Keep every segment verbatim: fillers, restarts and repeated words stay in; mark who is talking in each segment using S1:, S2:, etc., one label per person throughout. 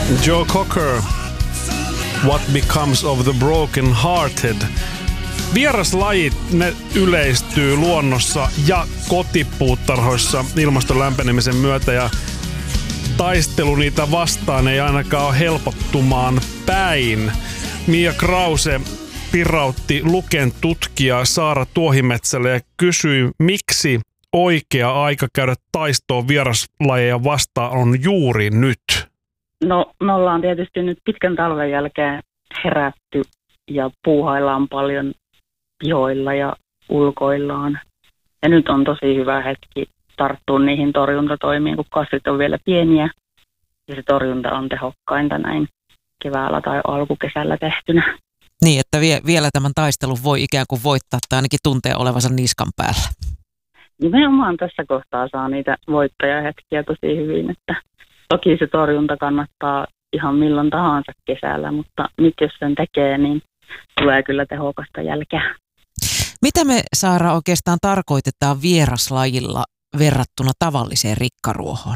S1: Joe Cocker, What Becomes of the Broken Hearted. Vieraslajit, ne yleistyy luonnossa ja kotipuutarhoissa ilmaston lämpenemisen myötä ja taistelu niitä vastaan ei ainakaan ole helpottumaan päin. Mia Krause pirautti Luken tutkija Saara Tuohimetsälle ja kysyi, miksi oikea aika käydä taistoon vieraslajeja vastaan on juuri nyt.
S2: No, me ollaan tietysti nyt pitkän talven jälkeen herätty ja puuhaillaan paljon pihoilla ja ulkoillaan. Ja nyt on tosi hyvä hetki tarttua niihin torjuntatoimiin, kun kasvit on vielä pieniä ja se torjunta on tehokkainta näin keväällä tai alkukesällä tehtynä.
S3: Niin, että vie, vielä tämän taistelun voi ikään kuin voittaa tai ainakin tuntee olevansa niskan päällä.
S2: Nimenomaan tässä kohtaa saa niitä voittajahetkiä tosi hyvin, että toki se torjunta kannattaa ihan milloin tahansa kesällä, mutta nyt jos sen tekee, niin tulee kyllä tehokasta jälkeä.
S3: Mitä me, Saara, oikeastaan tarkoitetaan vieraslajilla verrattuna tavalliseen rikkaruohoon?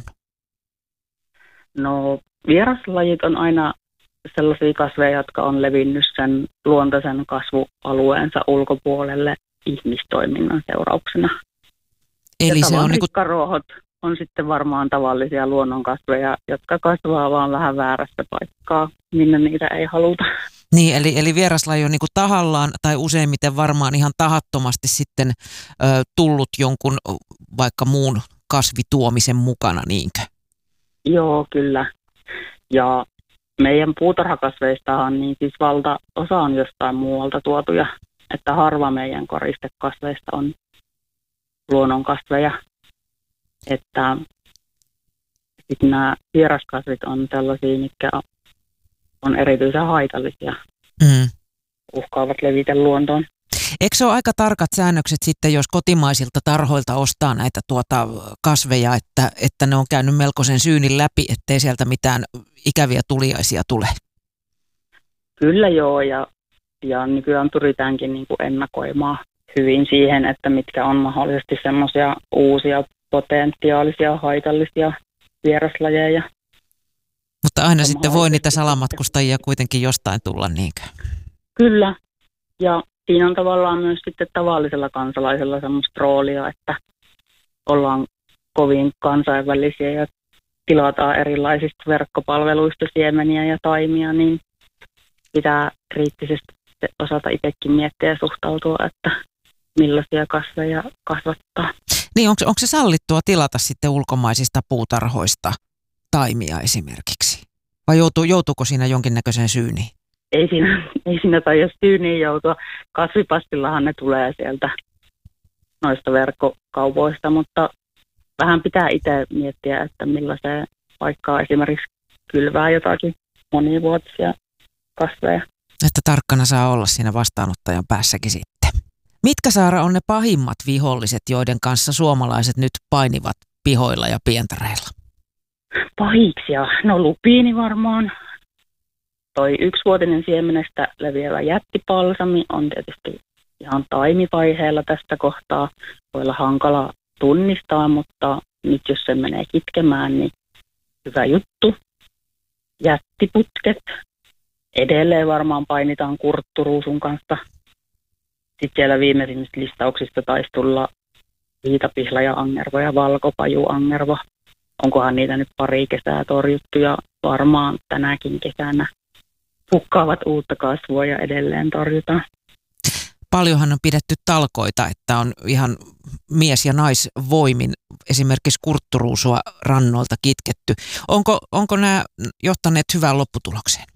S2: No, vieraslajit on aina sellaisia kasveja, jotka on levinnyt sen luontaisen kasvualueensa ulkopuolelle ihmistoiminnan seurauksena. Eli ja se on rikkaruohot on sitten varmaan tavallisia luonnonkasveja, jotka kasvaa vaan vähän väärässä paikkaa, minne niitä ei haluta.
S3: Niin, eli, eli vieraslaji on niin kuin tahallaan tai useimmiten varmaan ihan tahattomasti sitten ö, tullut jonkun vaikka muun kasvituomisen mukana, niinkö?
S2: Joo, kyllä. Ja meidän puutarhakasveistahan niin siis valtaosa on jostain muualta tuotuja, että harva meidän koristekasveista on luonnonkasveja. Että sitten nämä vieraskasvit on sellaisia, mitkä on erityisen haitallisia, mm. uhkaavat levitä luontoon.
S3: Eikö se ole aika tarkat säännökset sitten, jos kotimaisilta tarhoilta ostaa näitä tuota kasveja, että, että ne on käynyt melkoisen syynin läpi, ettei sieltä mitään ikäviä tuliaisia tule?
S2: Kyllä joo, ja, ja nykyään pyritäänkin niin kuin ennakoimaan hyvin siihen, että mitkä on mahdollisesti semmoisia uusia potentiaalisia haitallisia vieraslajeja.
S3: Mutta aina sitten voi niitä salamatkustajia kuitenkin jostain tulla, niinkö?
S2: Kyllä, ja siinä on tavallaan myös sitten tavallisella kansalaisella semmoista roolia, että ollaan kovin kansainvälisiä ja tilataan erilaisista verkkopalveluista siemeniä ja taimia, niin pitää kriittisesti osata itsekin miettiä ja suhtautua, että millaisia kasveja kasvattaa.
S3: Niin, onko, onko se sallittua tilata sitten ulkomaisista puutarhoista taimia esimerkiksi? Vai joutuu, joutuuko siinä jonkinnäköiseen syyniin?
S2: Ei siinä, ei siinä tai jos syyniin joutua. Kasvipastillahan ne tulee sieltä noista verkkokaupoista, mutta vähän pitää itse miettiä, että millaiseen paikkaan esimerkiksi kylvää jotakin monivuotisia kasveja.
S3: Että tarkkana saa olla siinä vastaanottajan päässäkin sitten. Mitkä, Saara, on ne pahimmat viholliset, joiden kanssa suomalaiset nyt painivat pihoilla ja pientareilla?
S2: Pahiksia? No lupiini varmaan. Toi yksivuotinen siemenestä leviävä jättipalsami on tietysti ihan taimivaiheella tästä kohtaa. Voi olla hankala tunnistaa, mutta nyt jos se menee kitkemään, niin hyvä juttu. Jättiputket. Edelleen varmaan painitaan kurtturuusun kanssa. Sitten siellä viimeisimmistä listauksista taisi tulla viitapihla ja angervo ja valkopajuangervo. Onkohan niitä nyt pari kesää torjuttu ja varmaan tänäkin kesänä pukkaavat uutta kasvua ja edelleen torjutaan.
S3: Paljonhan on pidetty talkoita, että on ihan mies- ja naisvoimin esimerkiksi kurtturuusua rannoilta kitketty. Onko, onko nämä johtaneet hyvään lopputulokseen?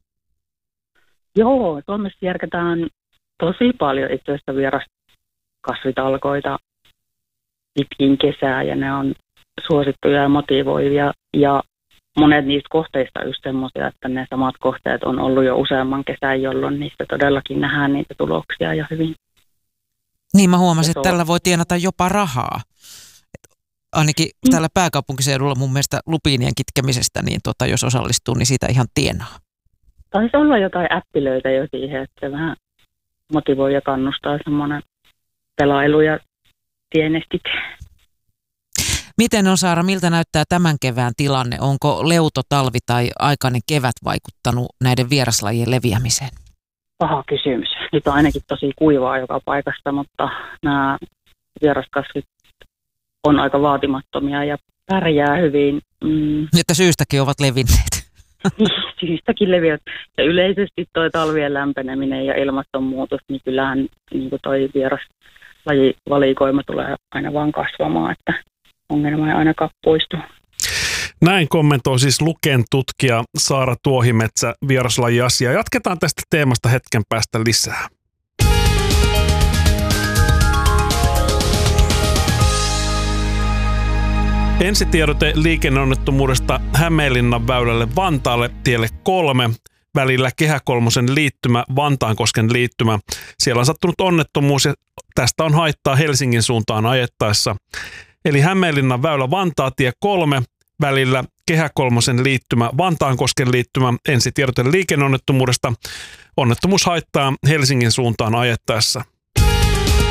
S2: Joo, Suomessa järkätään tosi paljon itse asiassa vieraskasvitalkoita pitkin kesää ja ne on suosittuja ja motivoivia ja monet niistä kohteista just semmoisia, että ne samat kohteet on ollut jo useamman kesän, jolloin niistä todellakin nähdään niitä tuloksia ja hyvin.
S3: Niin mä huomasin, että tällä voi tienata jopa rahaa. Ainakin mm. täällä pääkaupunkiseudulla mun mielestä lupiinien kitkemisestä, niin tota, jos osallistuu, niin siitä ihan tienaa.
S2: Taisi olla jotain äppilöitä jo siihen, että se vähän motivoi ja kannustaa semmoinen pelailu ja tienestit.
S3: Miten on, Saara, miltä näyttää tämän kevään tilanne? Onko leuto, talvi tai aikainen kevät vaikuttanut näiden vieraslajien leviämiseen?
S2: Paha kysymys. Nyt on ainakin tosi kuivaa joka paikassa, mutta nämä vieraskasvit on aika vaatimattomia ja pärjää hyvin. Mm.
S3: Että syystäkin ovat levinneet.
S2: Syystäkin leviät. Ja yleisesti toi talvien lämpeneminen ja ilmastonmuutos, niin kyllähän niin toi vieraslajivalikoima tulee aina vaan kasvamaan, että ongelma ei ainakaan poistu.
S1: Näin kommentoi siis Luken tutkija Saara Tuohimetsä vieraslajiasiaa. Jatketaan tästä teemasta hetken päästä lisää. Ensitiedote liikenneonnettomuudesta Hämeenlinnan väylälle Vantaalle tielle kolme. Välillä Kehä Kolmosen liittymä, Vantaankosken liittymä. Siellä on sattunut onnettomuus ja tästä on haittaa Helsingin suuntaan ajettaessa. Eli Hämeenlinnan väylä Vantaatie kolme. Välillä Kehä Kolmosen liittymä, Vantaankosken liittymä, ensitiedote liikenneonnettomuudesta. Onnettomuus haittaa Helsingin suuntaan ajettaessa.